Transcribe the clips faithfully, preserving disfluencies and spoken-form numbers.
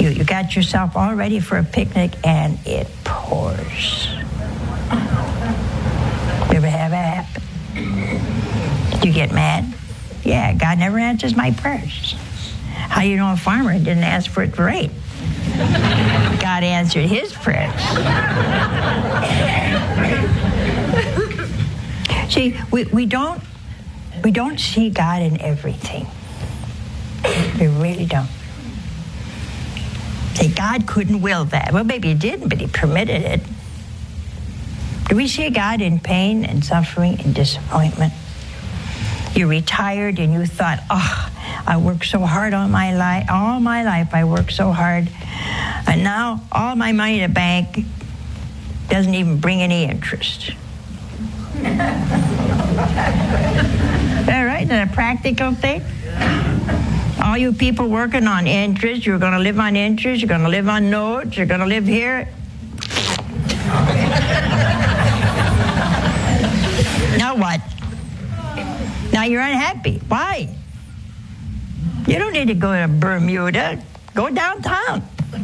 You, you got yourself all ready for a picnic, and it pours. You ever have that happen? You get mad? Yeah, God never answers my prayers. How you know a farmer didn't ask for it to rain? God answered his prayers. See, we, we don't we don't see God in everything. We really don't. See, God couldn't will that. Well, maybe he didn't, but he permitted it. Do we see God in pain and suffering and disappointment? You retired and you thought, oh, I worked so hard all my life. All my life I worked so hard. And now all my money in the bank doesn't even bring any interest. All right, is that a practical thing? All you people working on interest, you're going to live on interest, you're going to live on notes, you're going to live here. Now what? Now you're unhappy. Why? You don't need to go to Bermuda. Go downtown.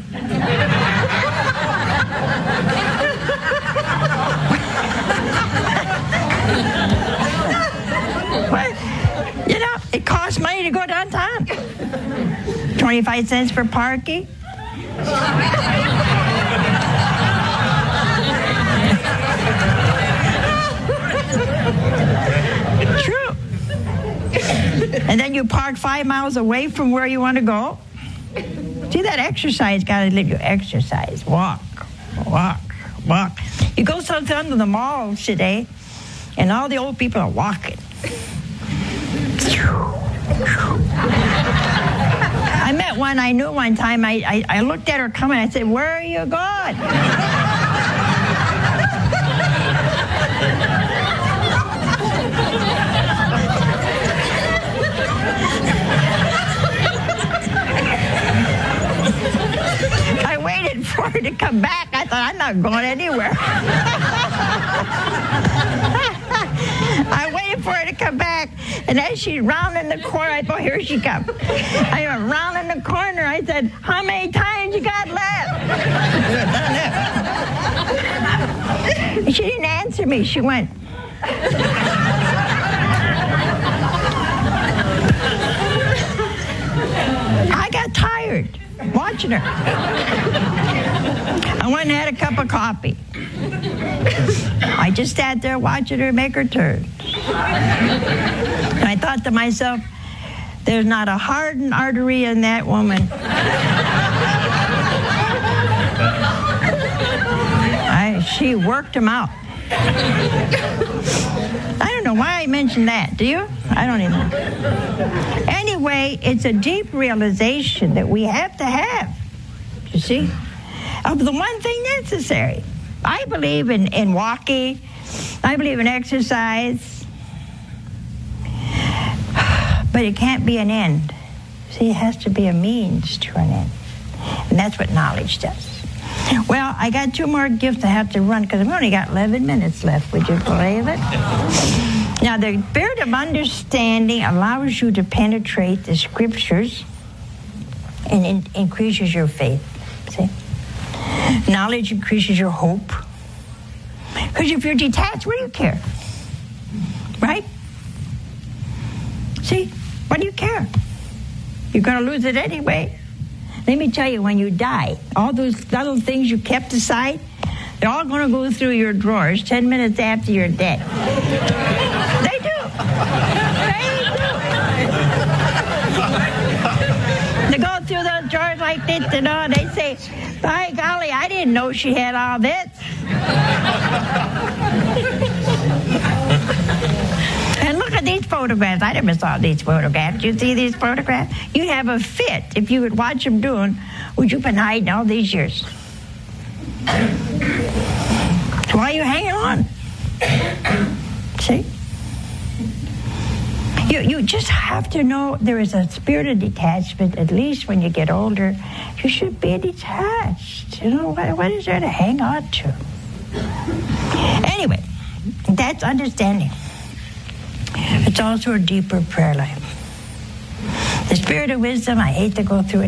What? You know, it costs money to go downtown. twenty-five cents for parking. True. And then you park five miles away from where you want to go. See, that exercise got to let you exercise. Walk, walk, walk. You go sometimes to the malls today, and all the old people are walking. I met one I knew one time. I, I, I looked at her coming. I said, where are you going? I waited for her to come back. I thought, I'm not going anywhere. I waited for her to come back, and as she rounded the corner, I thought, here she comes. I went rounding the corner. I said, how many times you got left? And she didn't answer me. She went. I got tired watching her. I went and had a cup of coffee. I just sat there watching her make her turn. And I thought to myself, there's not a hardened artery in that woman. I, she worked him out. I don't know why I mentioned that. Do you? I don't even know. Anyway, it's a deep realization that we have to have, you see, of the one thing necessary. I believe in, in walking. I believe in exercise. But it can't be an end. See, it has to be a means to an end. And that's what knowledge does. Well, I got two more gifts I have to run because I've only got eleven minutes left. Would you believe it? Now, the spirit of understanding allows you to penetrate the scriptures and in- increases your faith. See? Knowledge increases your hope. Because if you're detached, what do you care? Right? See? What do you care? You're going to lose it anyway. Let me tell you, when you die, all those little things you kept aside, they're all going to go through your drawers ten minutes after you're dead. They do. They do. They go through those drawers like this, you know, and they say, by golly, I didn't know she had all this. And look at these photographs. I never saw these photographs. You see these photographs? You'd have a fit if you would watch them doing what you've been hiding all these years. So why are you hanging on? See? You, you just have to know there is a spirit of detachment. At least when you get older, you should be detached. You know, what, what is there to hang on to? Anyway, that's understanding. It's also a deeper prayer life. The spirit of wisdom, I hate to go through it.